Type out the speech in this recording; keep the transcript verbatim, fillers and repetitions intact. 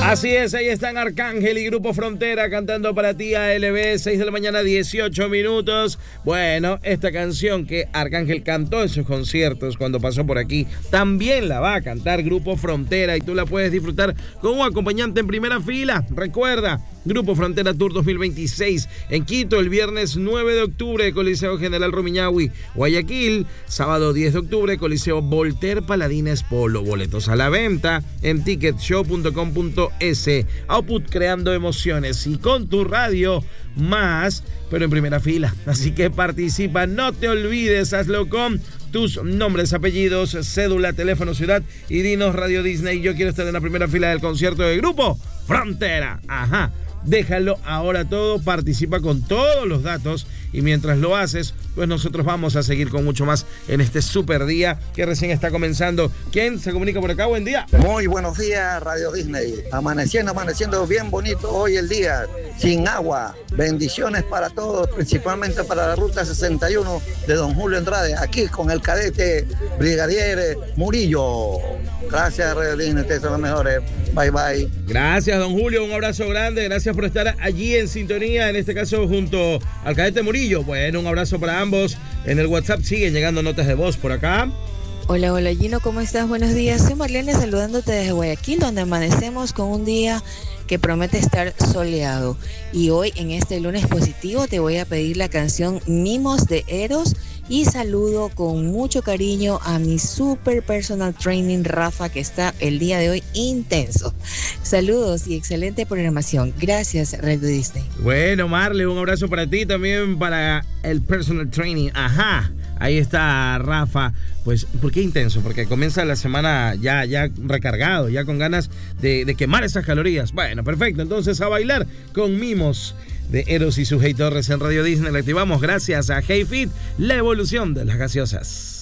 Así es, ahí están Arcángel y Grupo Frontera cantando para ti A L B, seis de la mañana, dieciocho minutos. Bueno, esta canción que Arcángel cantó en sus conciertos cuando pasó por aquí, también la va a cantar Grupo Frontera y tú la puedes disfrutar con un acompañante en primera fila. Recuerda, Grupo Frontera Tour dos mil veintiséis en Quito el viernes nueve de octubre, Coliseo General Rumiñahui. Guayaquil, sábado diez de octubre, Coliseo Voltaire Paladines Polo. Boletos a la venta en ticket show punto com punto es. Output, creando emociones y con tu radio más, pero en primera fila. Así que participa, no te olvides, hazlo con tus nombres, apellidos, cédula, teléfono, ciudad y dinos Radio Disney. Yo quiero estar en la primera fila del concierto de Grupo Frontera. Ajá. Déjalo ahora todo, participa con todos los datos y mientras lo haces, pues nosotros vamos a seguir con mucho más en este super día que recién está comenzando. ¿Quién se comunica por acá? Buen día. Muy buenos días, Radio Disney. Amaneciendo, amaneciendo bien bonito hoy el día, sin agua. Bendiciones para todos, principalmente para la ruta sesenta y uno de Don Julio Andrade, aquí con el cadete Brigadier Murillo. Gracias, Radio Disney, ustedes son los mejores. Bye, bye. Gracias, don Julio, un abrazo grande. Gracias por estar allí en sintonía, en este caso junto al cadete Murillo. Bueno, un abrazo para ambos. En el WhatsApp siguen llegando notas de voz por acá. Hola, hola Gino, ¿cómo estás? Buenos días. Soy Marlene saludándote desde Guayaquil, donde amanecemos con un día que promete estar soleado. Y hoy, en este lunes positivo, te voy a pedir la canción Mimos de Eros y saludo con mucho cariño a mi super personal training Rafa, que está el día de hoy intenso. Saludos y excelente programación. Gracias, Radio Disney. Bueno, Marle, un abrazo para ti, también para el personal training. Ajá. Ahí está Rafa. Pues, ¿por qué intenso? Porque comienza la semana ya, ya recargado, ya con ganas de, de quemar esas calorías. Bueno, perfecto. Entonces, a bailar con Mimos de Eros y su Hey Torres en Radio Disney. Le activamos gracias a Hey Fit, la evolución de las gaseosas.